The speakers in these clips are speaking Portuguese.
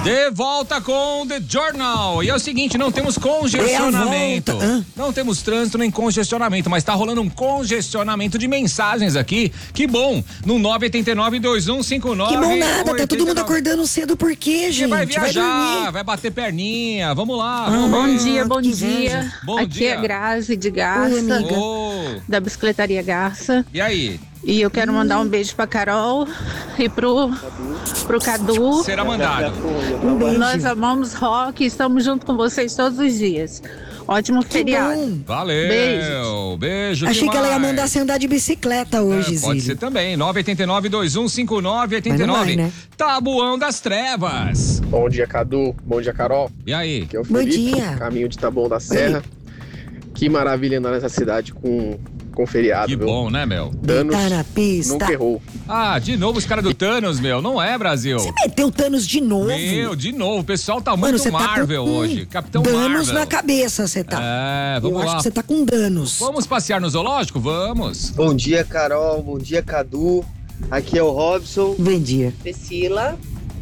De volta com The Journal. E é o seguinte, não temos congestionamento. Não temos trânsito nem congestionamento, mas tá rolando um congestionamento de mensagens aqui. Que bom. No 989-2159. Que bom nada, tá todo mundo acordando cedo por quê, gente? Vai viajar, vai bater perninha. Vamos lá. Bom dia, bom dia. Bom Aqui dia. é Grazi de Garça, da Bicicletaria Garça. E aí? E eu quero mandar um beijo pra Carol e pro Cadu. Será mandado. Nós amamos rock e estamos junto com vocês todos os dias. Ótimo feriado. Valeu. Beijo. Achei que ela ia mandar você andar de bicicleta hoje, Zílio. Pode ser também. 989-2159-89. Né? Tabuão das Trevas. Bom dia, Cadu. Bom dia, Carol. E aí? Aqui é o Felipe, Bom dia. caminho de Taboão da Serra. Que maravilha andar nessa cidade com feriado, Que viu? bom, né, meu? Thanos Tá na pista. nunca errou. Ah, de novo os caras do Thanos, meu. Não é, Brasil. Você meteu Thanos de novo? Meu, de novo. O pessoal tá Mano, muito você Marvel tá com hoje. Capitão danos Marvel. na cabeça, você tá. Vamos Eu lá. acho que você tá com danos. Vamos passear no zoológico? Vamos. Bom dia, Carol. Bom dia, Cadu. Aqui é o Robson. Bom dia. Priscila.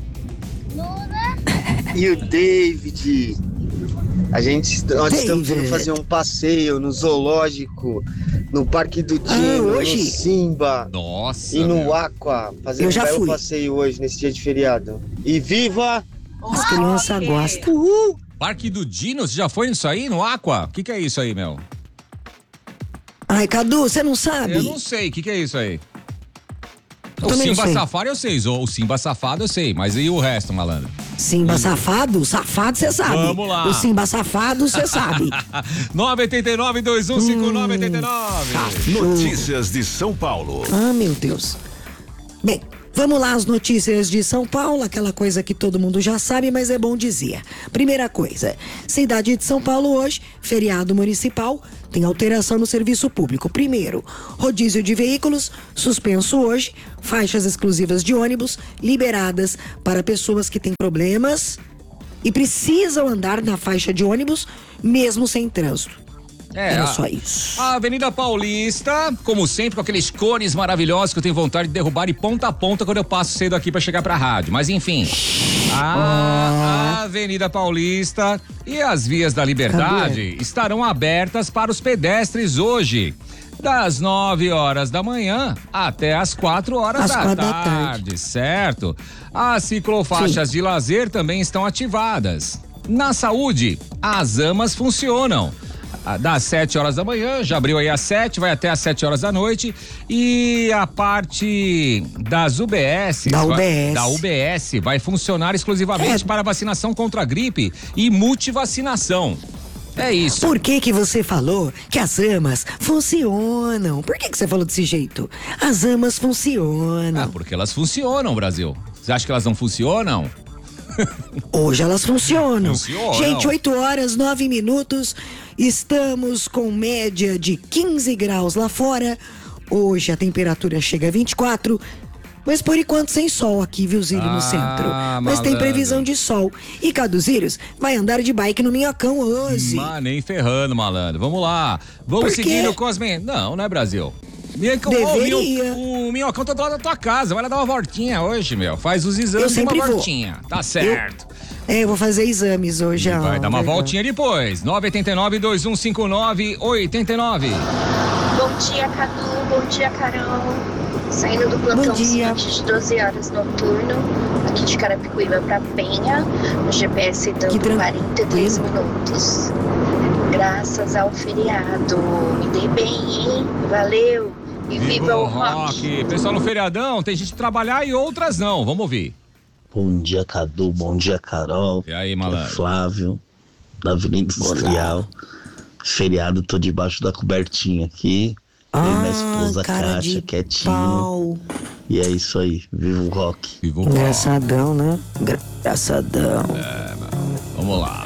E o David. Nós estamos indo fazer um passeio no zoológico, no Parque do Dino, no hoje? Simba Nossa. e no meu. Aqua. Fazer Eu um já belo fui. passeio hoje, nesse dia de feriado. E viva! As crianças gostam. Parque do Dino, você já foi nisso aí, no Aqua? O que é isso aí, meu? Ai, Cadu, você não sabe? Eu não sei, o que é isso aí? O também não Simba sei. Safari eu sei, o Simba Safado eu sei, mas e o resto, malandro? Simba safado? Safado, você sabe. Vamos lá. O Simba safado, você sabe. 989-2159-89. Notícias de São Paulo. Ah, meu Deus. Bem, vamos lá as notícias de São Paulo, aquela coisa que todo mundo já sabe, mas é bom dizer. Primeira coisa, cidade de São Paulo hoje, feriado municipal, tem alteração no serviço público. Primeiro, rodízio de veículos, suspenso hoje, faixas exclusivas de ônibus, liberadas para pessoas que têm problemas e precisam andar na faixa de ônibus, mesmo sem trânsito. Era só isso. A Avenida Paulista, como sempre, com aqueles cones maravilhosos que eu tenho vontade de derrubar de ponta a ponta quando eu passo cedo aqui pra chegar pra rádio. Mas enfim, a Avenida Paulista e as vias da Liberdade estarão abertas para os pedestres hoje, das 9 horas da manhã até as 4 horas da tarde, certo? As ciclofaixas de lazer também estão ativadas. Na saúde, as AMAs funcionam. Das 7 horas da manhã, já abriu aí às 7, vai até às 7 horas da noite. E a parte das UBS. Da UBS vai funcionar exclusivamente para vacinação contra a gripe e multivacinação. É isso. Por que você falou que as AMAs funcionam? Por que você falou desse jeito? As AMAs funcionam. Porque elas funcionam, Brasil. Você acha que elas não funcionam? Hoje elas funcionam. Funcionam. Gente, 8 horas, 9 minutos. Estamos com média de 15 graus lá fora. Hoje a temperatura chega a 24. Mas por enquanto sem sol aqui, viu, Zílio, no centro. Mas tem previsão de sol. E Cadu Zírios vai andar de bike no Minhocão hoje. Nem ferrando, malandro. Vamos lá. Vamos seguindo com as... Não, né, Brasil? Deveria. O Minhocão tá do lado da tua casa. Vai lá dar uma voltinha hoje, meu. Faz os exames e uma sempre vou. voltinha. Tá certo. Eu vou fazer exames hoje. Vai dar uma voltinha depois. 989-2159-89. Bom dia, Cadu. Bom dia, Carol. Saindo do plantão seguinte de 12 horas noturno, aqui de Carapicuíba pra Penha, no GPS dando 43 minutos. Graças ao feriado. Me dei bem, hein? Valeu. E viva o rock. Pessoal, no feriadão tem gente que trabalhar e outras não. Vamos ouvir. Bom dia, Cadu. Bom dia, Carol. E aí, malandro? Flávio, da Avenida Industrial. Feriado, tô debaixo da cobertinha aqui. Eu e minha esposa Kátia, quietinho. E é isso aí. Viva o rock. Viva o rock. Engraçadão, né? Engraçadão. Vamos lá.